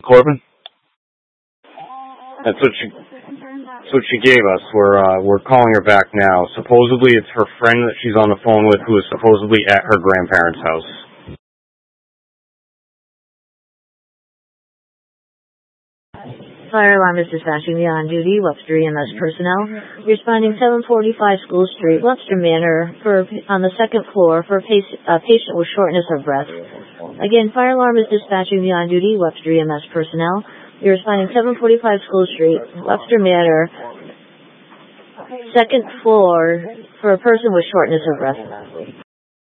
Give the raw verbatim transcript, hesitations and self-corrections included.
Corbin? That's what she. That's what she gave us. We're uh, we're calling her back now. Supposedly, it's her friend that she's on the phone with, who is supposedly at her grandparents' house. Fire alarm is dispatching the on-duty Webster E M S personnel. Responding seven forty-five School Street, Webster Manor, for on the second floor for a patient, uh, patient with shortness of breath. Again, fire alarm is dispatching the on-duty Webster E M S personnel. You're responding seven forty-five School Street, Webster Manor, second floor for a person with shortness of breath.